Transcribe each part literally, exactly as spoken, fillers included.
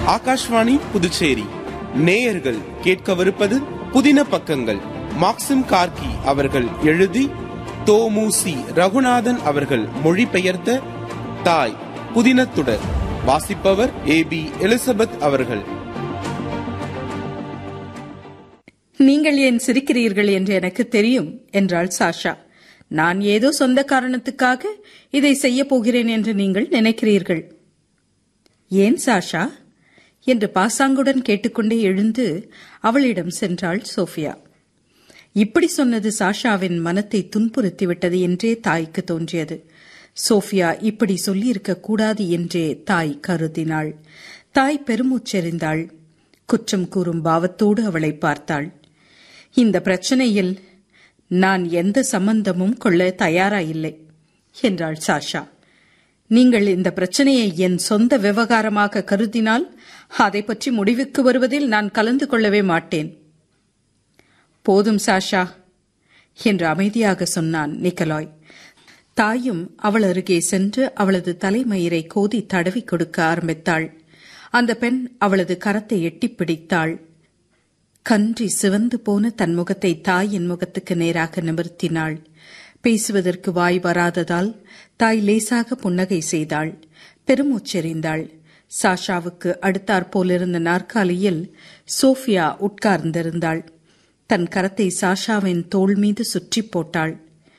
ஆகாஷ்வாணி புதுச்சேரி நேயர்கள் கேட்கவிருப்பது புதின பக்கங்கள். மாக்சிம் கார்கி அவர்கள் எழுதி தோமுசி ரகுநாதன் அவர்கள் மொழிபெயர்த்த தாய் புதினத்துடர். வாசிப்பவர் ஏ பி எலிசபெத் அவர்கள். நீங்கள் ஏன் சிரிக்கிறீர்கள் என்று எனக்கு தெரியும் என்றாள் சாஷா. நான் ஏதோ சொந்த காரணத்துக்காக இதை செய்ய போகிறேன் என்று நீங்கள் நினைக்கிறீர்கள். ஏன் சாஷா என்று பாசாங்குடன் கேட்டுக்கொண்டே எழுந்து அவளிடம் சென்றாள் சோஃபியா. இப்படி சொன்னது சாஷாவின் மனத்தை துன்புறுத்திவிட்டது என்றே தாய்க்கு தோன்றியது. சோஃபியா இப்படி சொல்லியிருக்க கூடாது என்றே தாய் கருதினாள். தாய் பெருமூச்செறிந்தாள். குற்றம் கூறும் பாவத்தோடு அவளை பார்த்தாள். இந்த பிரச்சனையில் நான் எந்த சம்பந்தமும் கொள்ள தயாராயில்லை என்றாள் சாஷா. நீங்கள் இந்த பிரச்சனையை என் சொந்த விவகாரமாக கருதினால் அதை பற்றி முடிவுக்கு வருவதில் நான் கலந்து கொள்ளவே மாட்டேன். போதும் சாஷா என்று அமைதியாக சொன்னான் நிக்கலாய். தாயும் அவள் அருகே சென்று அவளது தலைமயிரை கோதி தடவி கொடுக்க ஆரம்பித்தாள். அந்த பெண் அவளது கரத்தை எட்டிப் பிடித்தாள். கன்றி சிவந்து போன தன் முகத்தை தாயின் முகத்துக்கு நேராக நிமிர்த்தினாள். பேசுவதற்கு வாய் வராததால் தாய் லேசாக புன்னகை செய்தாள். பெருமூச்செறிந்தாள். சாஷாவுக்கு அடுத்தாற்போலிருந்த நாற்காலியில் சோஃபியா உட்கார்ந்திருந்தாள். தன் கரத்தை சாஷாவின் தோள் மீது சுற்றி போட்டாள்.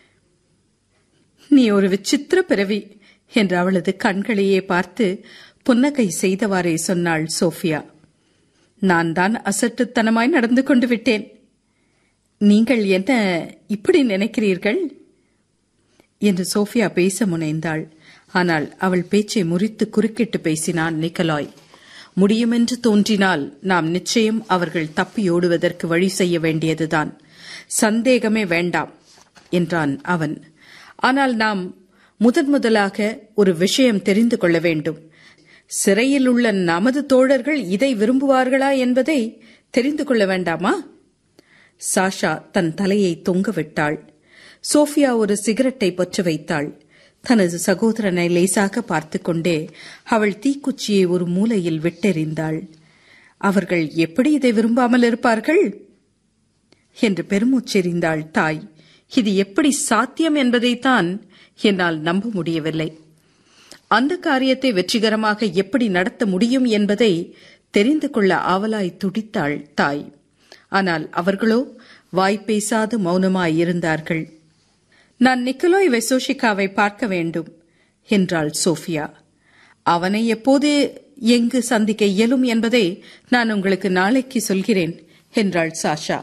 நீ ஒரு விசித்திர பிறவி என்று அவளது கண்களையே பார்த்து புன்னகை செய்தவாறே சொன்னாள் சோஃபியா. நான் தான் அசட்டுத்தனமாய் நடந்து கொண்டு விட்டேன். நீங்கள் என்ன இப்படி நினைக்கிறீர்கள் என்று சோஃபியா பேச முனைந்தாள். ஆனால் அவள் பேச்சை முறித்து குறுக்கிட்டு பேசினான் நிக்கலாய். முடியுமென்று தோன்றினால் நாம் நிச்சயம் அவர்கள் தப்பியோடுவதற்கு வழி செய்ய வேண்டியதுதான், சந்தேகமே வேண்டாம் என்றான் அவன். ஆனால் நாம் முதன் முதலாக ஒரு விஷயம் தெரிந்து கொள்ள வேண்டும். சிறையில் உள்ள நமது தோழர்கள் இதை விரும்புவார்களா என்பதை தெரிந்து கொள்ள வேண்டாமா? சாஷா தன் தலையை தொங்கவிட்டாள். சோஃபியா ஒரு சிகரெட்டை பற்ற வைத்தாள். தனது சகோதரனை லேசாக பார்த்து கொண்டே அவள் தீக்குச்சியை ஒரு மூலையில் விட்டெறிந்தாள். அவர்கள் எப்படி இதை விரும்பாமல் இருப்பார்கள் என்று பெருமூச்செறிந்தாள் தாய். இது எப்படி சாத்தியம் என்பதைத்தான் என்னால் நம்ப முடியவில்லை. அந்த காரியத்தை வெற்றிகரமாக எப்படி நடத்த முடியும் என்பதை தெரிந்து கொள்ள ஆவலாய் துடித்தாள் தாய். ஆனால் அவர்களோ வாய்ப்பேசாது மௌனமாயிருந்தார்கள். நான் நிக்கலாய் வெசோஷிகாவை பார்க்க வேண்டும் என்றாள் சோஃபியா. அவனை எப்போது எங்கு சந்திக்க இயலும் என்பதை நான் உங்களுக்கு நாளைக்கு சொல்கிறேன் என்றாள் சாஷா.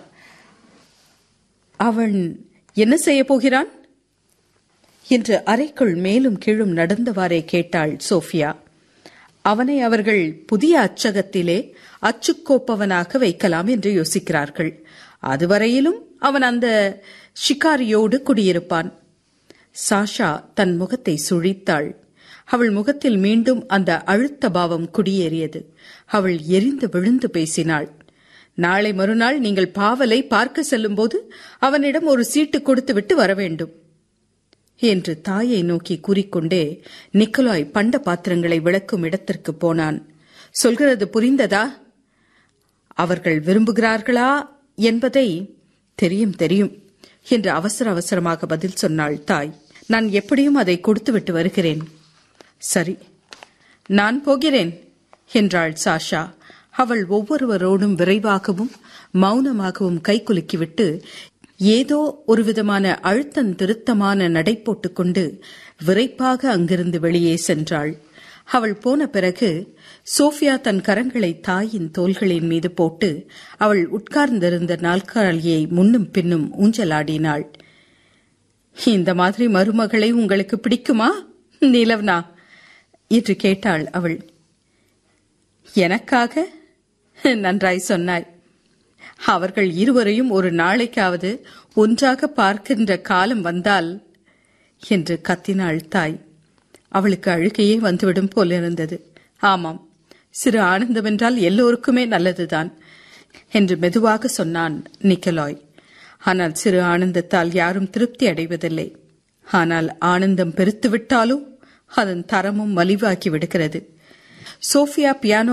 அவன் என்ன செய்ய போகிறான் என்று அறைக்குள் மேலும் கீழும் நடந்தவாறே கேட்டாள் சோஃபியா. அவனை அவர்கள் புதிய அச்சகத்திலே அச்சுக்கோப்பவனாக வைக்கலாம் என்று யோசிக்கிறார்கள். அதுவரையிலும் அவன் அந்த ஷிகாரியோடு குடியிருப்பான். சாஷா தன் முகத்தை சுழித்தாள். அவள் முகத்தில் மீண்டும் அந்த அழுத்த பாவம் குடியேறியது. அவள் எரிந்து விழுந்து பேசினாள். நாளை மறுநாள் நீங்கள் பாவலை பார்க்க செல்லும்போது அவனிடம் ஒரு சீட்டு கொடுத்துவிட்டு வர வேண்டும் என்று தாயை நோக்கி கூறிக்கொண்டே நிக்கலாய் பண்ட பாத்திரங்களை விளக்கும் இடத்திற்கு போனான். சொல்கிறது புரிந்ததா? அவர்கள் விரும்புகிறார்களா என்பதை தெரியும் தெரியும் என்று அவசர அவசரமாக பதில் சொன்னாள் தாய். நான் எப்படியும் அதை கொடுத்துவிட்டு வருகிறேன். சரி, நான் போகிறேன் என்றாள் சாஷா. அவள் ஒவ்வொருவரோடும் விரைவாகவும் மௌனமாகவும் கைகுலுக்கிவிட்டு ஏதோ ஒருவிதமான அழுத்தம் திருத்தமான நடை போட்டுக்கொண்டு விரைப்பாக அங்கிருந்து வெளியே சென்றாள். அவள் போன பிறகு சோஃபியா தன் கரங்களை தாயின் தோள்களின் மீது போட்டு அவள் உட்கார்ந்திருந்த நாற்காலியை முன்னும் பின்னும் ஊஞ்சலாடினாள். இந்த மாதிரி மருமகளை உங்களுக்கு பிடிக்குமா நிலவ்னா என்று கேட்டாள் அவள். எனக்காக நன்றாய் சொன்னாய். அவர்கள் இருவரையும் ஒரு நாளைக்காவது ஒன்றாக பார்க்கின்ற காலம் வந்தால் என்று கத்தினாள் தாய். அவளுக்கு அழுகையே வந்துவிடும் போலிருந்தது. ஆமாம், சிறு ஆனந்தம் என்றால் எல்லோருக்குமே நல்லதுதான் என்று மெதுவாக சொன்னான் நிக்கலாய். ஆனால் சிறு ஆனந்தத்தால் யாரும் திருப்தி அடைவதில்லை. ஆனால் ஆனந்தம் பெருத்துவிட்டாலும் அதன் தரமும் மலிவாக்கி விடுகிறது. Sofia piano